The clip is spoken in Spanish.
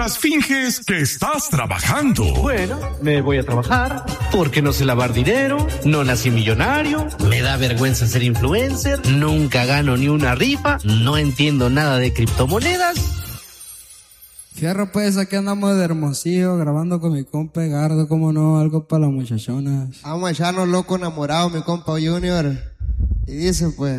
Finges que estás trabajando. Bueno, me voy a trabajar porque no sé lavar dinero, no nací millonario, me da vergüenza ser influencer, nunca gano ni una rifa, no entiendo nada de criptomonedas. Fierro, pues aquí andamos de Hermosillo grabando con mi compa Gardo, como no, algo para las muchachonas. Vamos a echarnos loco enamorado, mi compa Junior. Y dice pues...